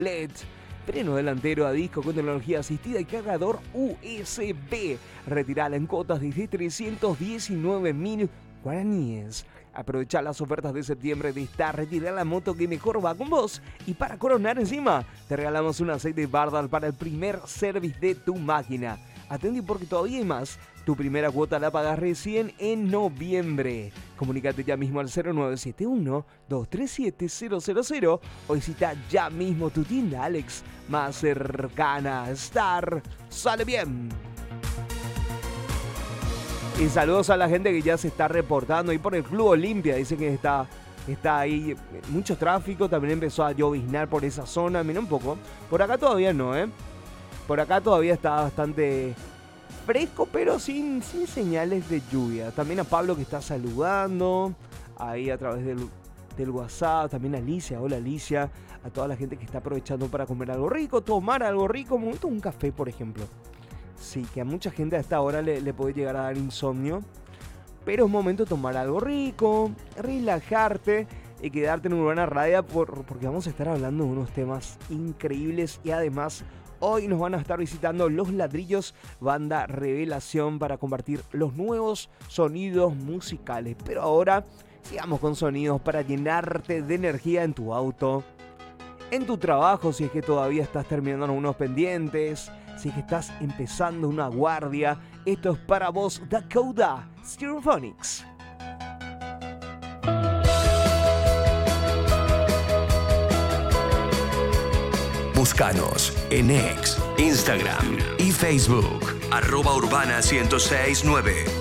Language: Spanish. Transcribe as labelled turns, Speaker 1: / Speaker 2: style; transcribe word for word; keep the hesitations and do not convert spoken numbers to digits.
Speaker 1: L E D, freno delantero a disco con tecnología asistida y cargador U S B. Retirala en cuotas desde trescientos diecinueve mil guaraníes. Aprovecha las ofertas de septiembre de esta Retira la moto que mejor va con vos. Y para coronar encima, te regalamos un aceite Bardal para el primer service de tu máquina. Atendí porque todavía hay más. Tu primera cuota la pagas recién en noviembre. Comunícate ya mismo al cero nueve siete uno, dos tres siete, cero cero cero o visita ya mismo tu tienda Alex más cercana. Star, sale bien. Y saludos a la gente que ya se está reportando ahí por el Club Olimpia. Dice que está, está ahí mucho tráfico. También empezó a lloviznar por esa zona. Mira un poco. Por acá todavía no, ¿eh? Por acá todavía está bastante fresco, pero sin, sin señales de lluvia. También a Pablo que está saludando ahí a través del, del WhatsApp. También a Alicia. Hola Alicia. A toda la gente que está aprovechando para comer algo rico, tomar algo rico. Un momento, un café, por ejemplo. Sí, que a mucha gente a esta hora le, le puede llegar a dar insomnio. Pero es momento de tomar algo rico, relajarte y quedarte en Urbana Radio por, porque vamos a estar hablando de unos temas increíbles. Y además, hoy nos van a estar visitando Los Ladrillos, banda revelación, para compartir los nuevos sonidos musicales. Pero ahora, sigamos con sonidos para llenarte de energía en tu auto, en tu trabajo, si es que todavía estás terminando algunos pendientes, si es que estás empezando una guardia. Esto es para vos, Dakota Stereophonics.
Speaker 2: Búscanos en X, Instagram y Facebook, arroba Urbana ciento seis punto nueve.